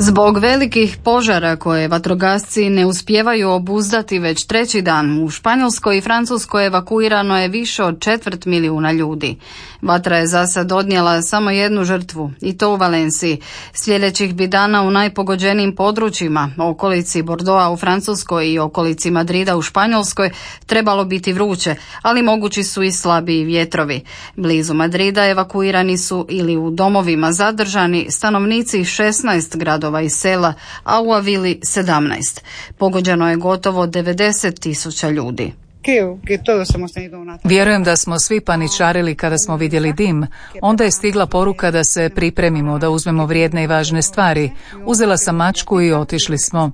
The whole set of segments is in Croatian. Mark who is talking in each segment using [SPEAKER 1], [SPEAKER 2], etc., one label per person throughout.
[SPEAKER 1] Zbog velikih požara koje vatrogasci ne uspijevaju obuzdati već treći dan, u Španjolskoj i Francuskoj evakuirano je više od 250.000 ljudi. Vatra je za sad odnijela samo jednu žrtvu, i to u Valenciji. Sljedećih bi dana u najpogođenijim područjima, okolici Bordeauxa u Francuskoj i okolici Madrida u Španjolskoj, trebalo biti vruće, ali mogući su i slabiji vjetrovi. Blizu Madrida evakuirani su ili u domovima zadržani stanovnici 16 gradova i sela, a u Avili 17. Pogođeno je gotovo 90.000 ljudi.
[SPEAKER 2] Vjerujem da smo svi paničarili kada smo vidjeli dim. Onda je stigla poruka da se pripremimo, da uzmemo vrijedne i važne stvari. Uzela sam mačku i otišli smo.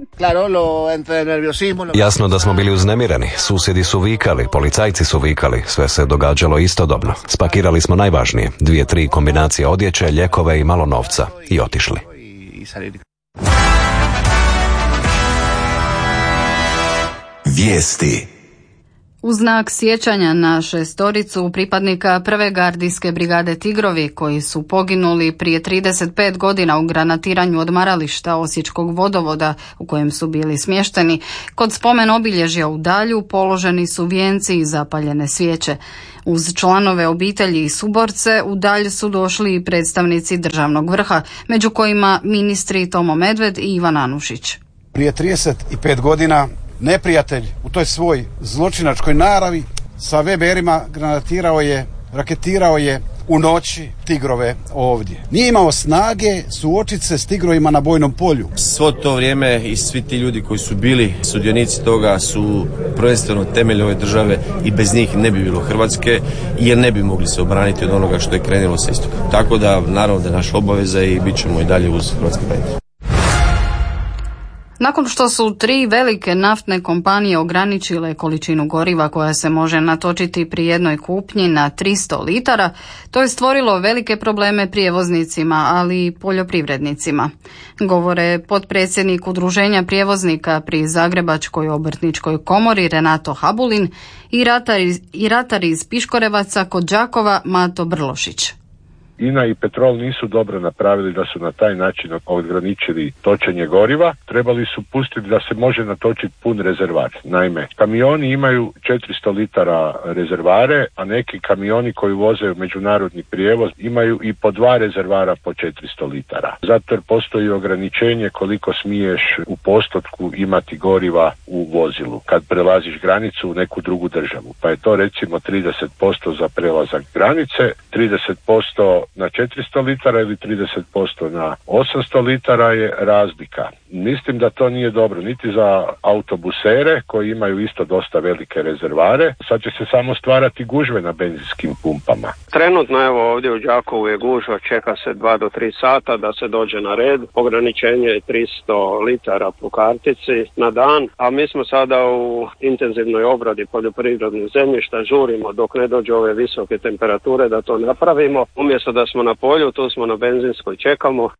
[SPEAKER 3] Jasno da smo bili uznemireni. Susjedi su vikali, policajci su vikali. Sve se događalo istodobno. Spakirali smo najvažnije. 2-3 kombinacije odjeće, lijekove i malo novca. I otišli.
[SPEAKER 4] Vijesti.
[SPEAKER 1] U znak sjećanja na 6 pripadnika prve gardijske brigade Tigrovi koji su poginuli prije 35 godina u granatiranju odmarališta Osječkog vodovoda u kojem su bili smješteni, kod spomen obilježja u Dalju položeni su vijenci i zapaljene svijeće. Uz članove obitelji i suborce u Dalj su došli i predstavnici državnog vrha, među kojima ministri Tomo Medved i Ivan Anušić.
[SPEAKER 5] Prije 35 godina neprijatelj u toj svoj zločinačkoj naravi sa VBR-ima granatirao je, raketirao je u noći Tigrove ovdje. Nije imao snage suočiti se s Tigrovima na bojnom polju.
[SPEAKER 6] Svo to vrijeme i svi ti ljudi koji su bili sudionici toga su prvenstveno temelj ove države i bez njih ne bi bilo Hrvatske jer ne bi mogli se obraniti od onoga što je krenulo sa istoka. Tako da naravno da je naša obaveza i bit ćemo i dalje uz hrvatske branitelje.
[SPEAKER 1] Nakon što su 3 velike naftne kompanije ograničile količinu goriva koja se može natočiti pri jednoj kupnji na 300 litara, to je stvorilo velike probleme prijevoznicima, ali i poljoprivrednicima. Govore potpredsjednik Udruženja prijevoznika pri Zagrebačkoj obrtničkoj komori Renato Habulin i ratar iz Piškorevaca kod Đakova Mato Brlošić.
[SPEAKER 7] INA i Petrol nisu dobro napravili da su na taj način ograničili točenje goriva. Trebali su pustiti da se može natočiti pun rezervar. Naime, kamioni imaju 400 litara rezervare, a neki kamioni koji voze međunarodni prijevoz imaju i po 2 rezervara po 400 litara. Zato jer postoji ograničenje koliko smiješ u postotku imati goriva u vozilu kad prelaziš granicu u neku drugu državu. Pa je to recimo 30% za prelazak granice, 30% na 400 litara ili 30% na 800 litara je razlika. Mislim da to nije dobro niti za autobusere koji imaju isto dosta velike rezervare. Sad će se samo stvarati gužve na benzinskim pumpama.
[SPEAKER 8] Trenutno evo ovdje u Đakovu je gužva, čeka se 2 do 3 sata da se dođe na red. Ograničenje je 300 litara po kartici na dan, a mi smo sada u intenzivnoj obradi poljoprivrednih zemljišta, žurimo dok ne dođe ove visoke temperature da to napravimo. Umjesto da smo na polju, tu smo na benzinskoj, čekamo.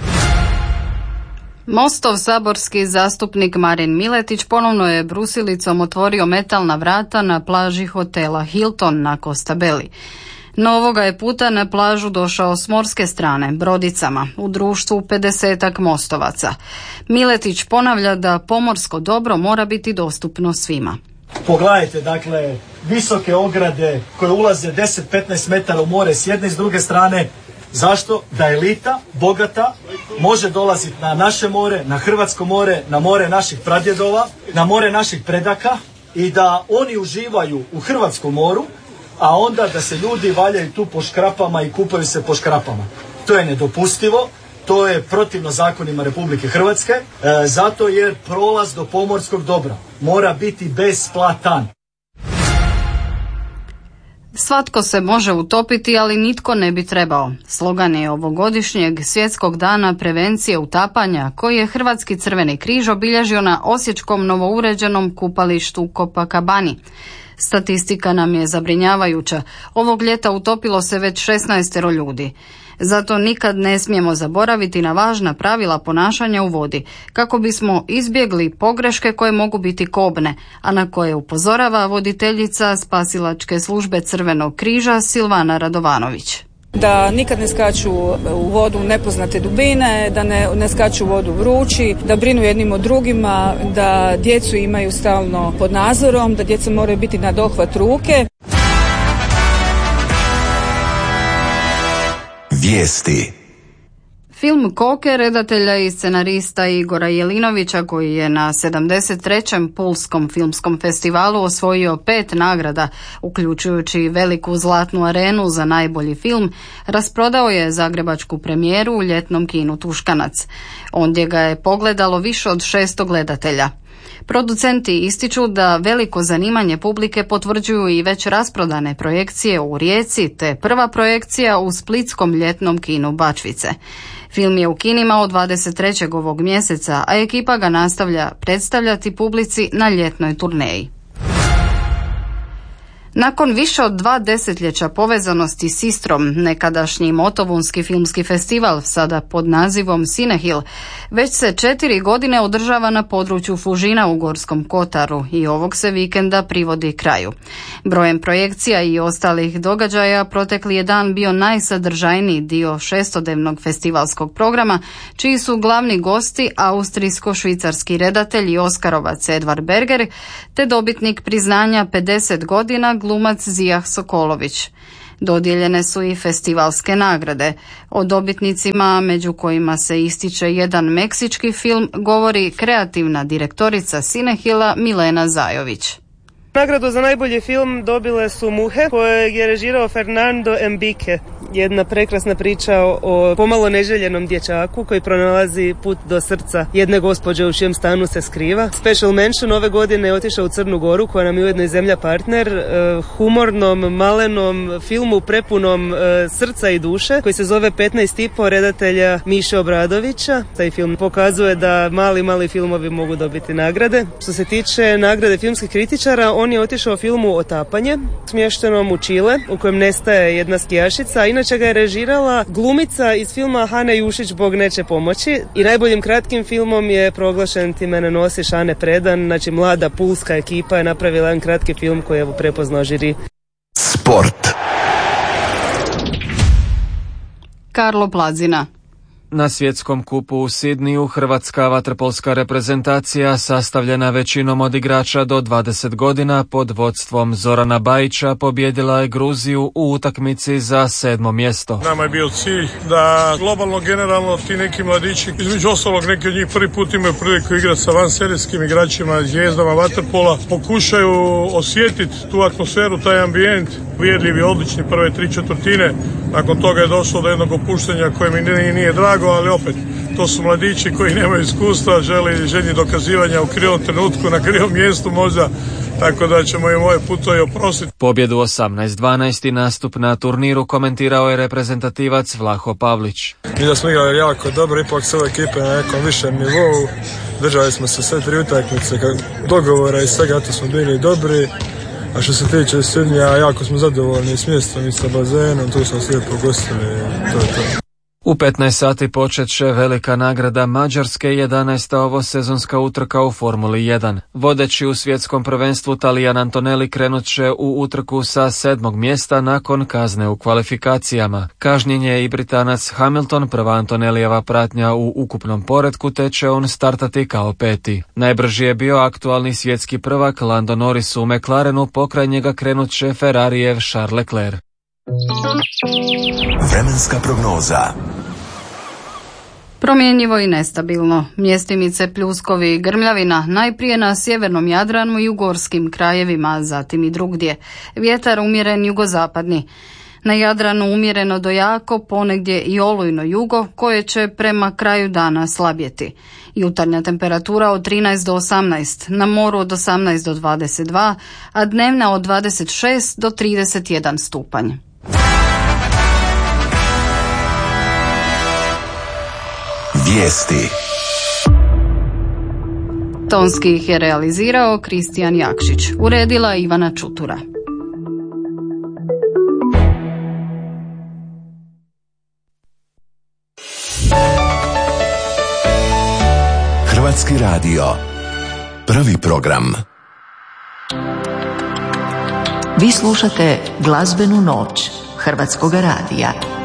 [SPEAKER 1] Mostov saborski zastupnik Marin Miletić ponovno je brusilicom otvorio metalna vrata na plaži hotela Hilton na Costa Belli. No ovoga je puta na plažu došao s morske strane, brodicama, u društvu 50-ak mostovaca. Miletić ponavlja da pomorsko dobro mora biti dostupno svima.
[SPEAKER 9] Pogledajte, dakle, visoke ograde koje ulaze 10-15 metara u more s jedne i s druge strane. Zašto? Da elita, bogata, može dolaziti na naše more, na hrvatsko more, na more naših pradjedova, na more naših predaka i da oni uživaju u hrvatskom moru, a onda da se ljudi valjaju tu po škrapama i kupaju se po škrapama. To je nedopustivo, to je protivno zakonima Republike Hrvatske, zato jer prolaz do pomorskog dobra mora biti besplatan.
[SPEAKER 1] Svatko se može utopiti, ali nitko ne bi trebao. Slogan je ovogodišnjeg svjetskog dana prevencije utapanja koji je Hrvatski crveni križ obilježio na osječkom novouređenom kupalištu Copacabani. Statistika nam je zabrinjavajuća. Ovog ljeta utopilo se već 16 ljudi. Zato nikad ne smijemo zaboraviti na važna pravila ponašanja u vodi, kako bismo izbjegli pogreške koje mogu biti kobne, a na koje upozorava voditeljica spasilačke službe Crvenog križa Silvana Radovanović.
[SPEAKER 4] Da nikad ne skaču u vodu nepoznate dubine, da ne skaču u vodu vrući, da brinu jednim o drugima, da djecu imaju stalno pod nadzorom, da djeca moraju biti na dohvat ruke.
[SPEAKER 10] Vijesti.
[SPEAKER 1] Film Koke redatelja i scenarista Igora Jelinovića, koji je na 73. Pulskom filmskom festivalu osvojio 5 nagrada, uključujući veliku zlatnu arenu za najbolji film, rasprodao je zagrebačku premijeru u ljetnom kinu Tuškanac. Ondje ga je pogledalo više od 600 gledatelja. Producenti ističu da veliko zanimanje publike potvrđuju i već rasprodane projekcije u Rijeci te prva projekcija u splitskom ljetnom kinu Bačvice. Film je u kinima od 23. ovog mjeseca, a ekipa ga nastavlja predstavljati publici na ljetnoj turneji. Nakon više od 2 desetljeća povezanosti s Istrom, nekadašnji Motovunski filmski festival, sada pod nazivom Cinehill, već se 4 godine održava na području Fužina u Gorskom Kotaru i ovog se vikenda privodi kraju. Brojem projekcija i ostalih događaja protekli je dan bio najsadržajniji dio 6-dnevnog festivalskog programa, čiji su glavni gosti austrijsko-švicarski redatelj i oskarovac Edvard Berger, te dobitnik priznanja 50 godina glumac Zijah Sokolović. Dodijeljene su i festivalske nagrade. O dobitnicima, među kojima se ističe jedan meksički film, govori kreativna direktorica Cinehilla Milena Zajović.
[SPEAKER 11] Nagradu za najbolji film dobile su Muhe, kojeg je režirao Fernando Enrique. Jedna prekrasna priča o pomalo neželjenom dječaku koji pronalazi put do srca jedne gospođe u čijem stanu se skriva. Special mention ove godine je otišao u Crnu Goru, koja nam je ujedno i zemlja partner, humornom, malenom filmu prepunom srca i duše, koji se zove 15,5 redatelja Miše Obradovića. Taj film pokazuje da mali filmovi mogu dobiti nagrade. Što se tiče nagrade filmskih kritičara, on je otišao filmu Otapanje, smještenom u Čile, u kojem nestaje jedna skijašica, a inače ga je režirala glumica iz filma Hana Jušić, Bog neće pomoći. I najboljim kratkim filmom je proglašen Ti mene nosiš Ane Predan, znači mlada pulska ekipa je napravila jedan kratki film koji je prepoznao žiri.
[SPEAKER 10] Sport.
[SPEAKER 1] Karlo Plazina.
[SPEAKER 12] Na svjetskom kupu u Sidniju hrvatska vaterpolska reprezentacija, sastavljena većinom od igrača do 20 godina pod vodstvom Zorana Bajića, pobjedila je Gruziju u utakmici za 7. mjesto.
[SPEAKER 13] Nama je bio cilj da globalno, generalno ti neki mladići, između ostalog neki od njih prvi put imaju priliku igrati sa vanserijskim igračima, zvijezdama vaterpola, pokušaju osjetiti tu atmosferu, taj ambijent. Uvjerljivi, odlični prve 3/4. Nakon toga je došlo do jednog opuštanja koje mi nije drago, ali opet, to su mladići koji nemaju iskustva, želji dokazivanja u krivom trenutku, na krivom mjestu možda, tako da ćemo im ovaj put to i oprostiti.
[SPEAKER 12] Pobjedu 18-12 nastup na turniru komentirao je reprezentativac Vlaho Pavlić.
[SPEAKER 14] Mi da smo igrali jako dobro, ipak su ove ekipe na nekom višem nivou, držali smo se sve 3 utakmice, dogovora i svega, to smo bili dobri. A što se tiče Sidnija, jako smo zadovoljni s mjestom i sa bazenom, tu smo sve pogostili, to je to.
[SPEAKER 12] U 15 sati počet će velika nagrada Mađarske, 11. ovosezonska utrka u Formuli 1. Vodeći u svjetskom prvenstvu Talijan Antonelli krenut će u utrku sa 7. mjesta nakon kazne u kvalifikacijama. Kažnjen je i Britanac Hamilton, prva Antonellijeva pratnja u ukupnom poretku, te će on startati kao 5. Najbrži je bio aktualni svjetski prvak Lando Norris u McLarenu, pokraj njega krenut će Ferrarijev Charles Leclerc.
[SPEAKER 10] Vremenska prognoza.
[SPEAKER 1] Promjenjivo i nestabilno. Mjestimice pljuskovi i grmljavina, najprije na sjevernom Jadranu i u gorskim krajevima, zatim i drugdje. Vjetar umjeren jugozapadni. Na Jadranu umjereno do jako, ponegdje i olujno jugo, koje će prema kraju dana slabjeti. Jutarnja temperatura od 13 do 18, na moru od 18 do 22, a dnevna od 26 do 31 stupanj.
[SPEAKER 10] Vijesti.
[SPEAKER 1] Tonski ih je realizirao Kristijan Jakšić, uredila Ivana Čutura.
[SPEAKER 10] Hrvatski radio. Prvi program.
[SPEAKER 15] Vi slušate Glazbenu noć Hrvatskog radija.